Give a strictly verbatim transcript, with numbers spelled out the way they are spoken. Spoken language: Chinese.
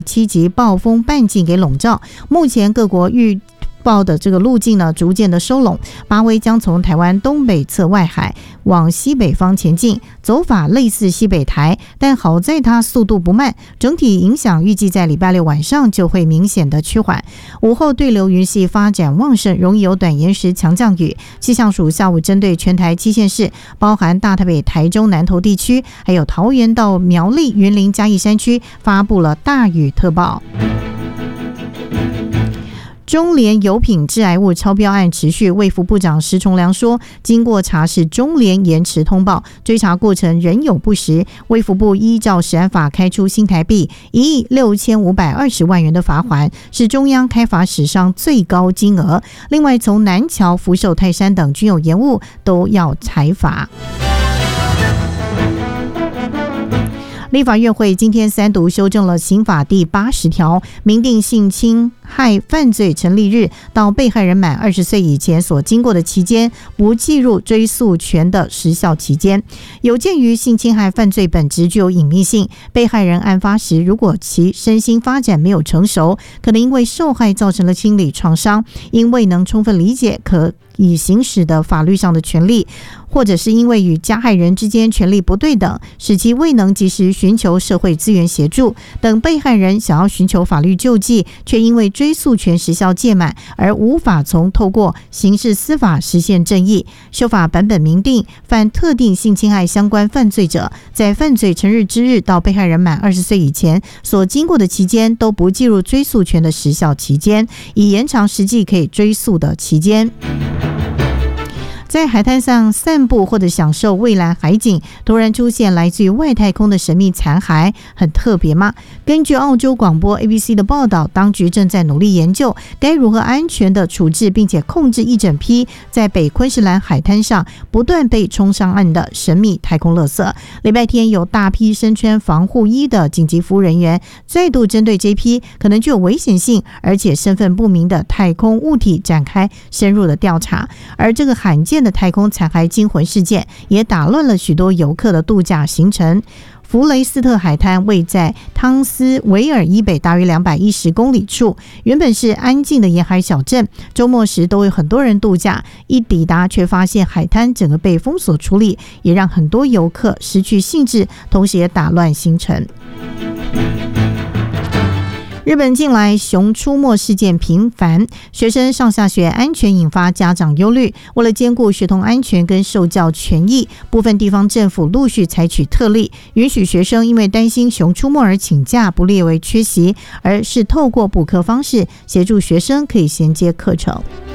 七级暴风半径给笼罩，目前各国预报的这个路径呢，逐渐的收拢。巴威将从台湾东北侧外海往西北方前进，走法类似西北台，但好在它速度不慢，整体影响预计在礼拜六晚上就会明显的趋缓。午后对流云系发展旺盛，容易有短延时强降雨。气象署下午针对全台七县市，包含大台北、台中、南投地区，还有桃园到苗栗、云林、嘉义山区，发布了大雨特报。中联油品致癌物超标案持续，卫福部长石崇良说，经过查实中联延迟通报，追查过程仍有不实，卫福部依照食安法开出新台币一亿六千五百二十万元的罚锾，是中央开罚史上最高金额。另外，从南桥、福寿、泰山等均有延误，都要裁罚。立法院会今天三读修正了刑法第八十条，明定性侵害犯罪成立日到被害人满二十岁以前所经过的期间，不计入追诉权的时效期间。有鉴于性侵害犯罪本质具有隐秘性，被害人案发时如果其身心发展没有成熟，可能因为受害造成了心理创伤，因未能充分理解可以行使的法律上的权利，或者是因为与加害人之间权利不对等，使其未能及时寻求社会资源协助等，被害人想要寻求法律救济，却因为追诉权时效届满而无法从透过刑事司法实现正义。修法版本明定，犯特定性侵害相关犯罪者，在犯罪成立之日到被害人满二十岁以前所经过的期间，都不计入追诉权的时效期间，以延长实际可以追诉的期间。在海滩上散步或者享受蔚蓝海景，突然出现来自于外太空的神秘残骸，很特别吗？根据澳洲广播 A B C 的报道，当局正在努力研究该如何安全的处置并且控制一整批在北昆士兰海滩上不断被冲上岸的神秘太空垃圾。礼拜天有大批身穿防护衣的紧急服务人员再度针对这批可能具有危险性而且身份不明的太空物体展开深入的调查，而这个罕见的太空残骸惊魂事件也打乱了许多游客的度假行程。弗雷斯特海滩位在汤斯维尔以北大约两百一十公里处，原本是安静的沿海小镇，周末时都有很多人度假，一抵达却发现海滩整个被封锁处理，也让很多游客失去兴致，同时也打乱行程。日本近来熊出没事件频繁，学生上下学安全引发家长忧虑。为了兼顾学童安全跟受教权益，部分地方政府陆续采取特例，允许学生因为担心熊出没而请假，不列为缺席，而是透过补课方式协助学生可以衔接课程。